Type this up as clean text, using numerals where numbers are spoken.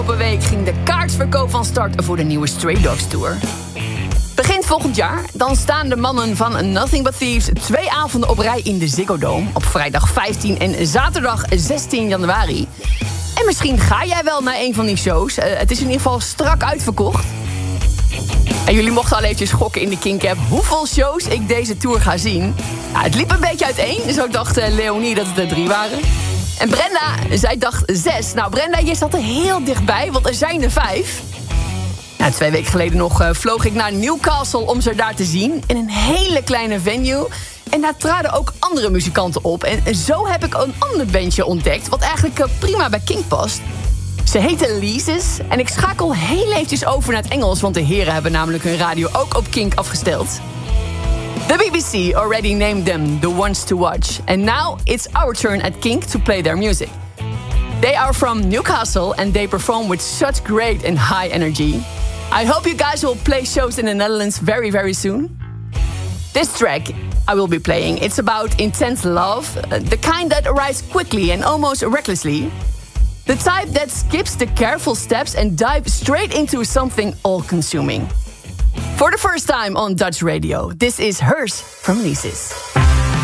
Afgelopen week ging de kaartverkoop van start voor de nieuwe Stray Dogs Tour. Begint volgend jaar, dan staan de mannen van Nothing But Thieves 2 avonden op rij in de Ziggo Dome op vrijdag 15 en zaterdag 16 januari. En misschien ga jij wel naar een van die shows. Het is in ieder geval strak uitverkocht. En jullie mochten al eventjes gokken in de Kink-app hoeveel shows ik deze tour ga zien. Ja, het liep een beetje uiteen, dus ook dacht Leonie dat het er 3 waren. En Brenda, zij dacht 6. Nou, Brenda, je zat er heel dichtbij, want er zijn er 5. Ja, 2 weken geleden nog vloog ik naar Newcastle om ze daar te zien. In een hele kleine venue. En daar traden ook andere muzikanten op. En zo heb ik een ander bandje ontdekt, wat eigenlijk prima bij Kink past. Ze heten Leases en ik schakel heel eventjes over naar het Engels, want de heren hebben namelijk hun radio ook op Kink afgesteld. The BBC already named them the ones to watch. And now it's our turn at Kink to play their music. They are from Newcastle and they perform with such great and high energy. I hope you guys will play shows in the Netherlands very, very soon. This track I will be playing, it's about intense love, the kind that arrives quickly and almost recklessly. The type that skips the careful steps and dives straight into something all-consuming. For the first time on Dutch radio, this is Hers from Leases.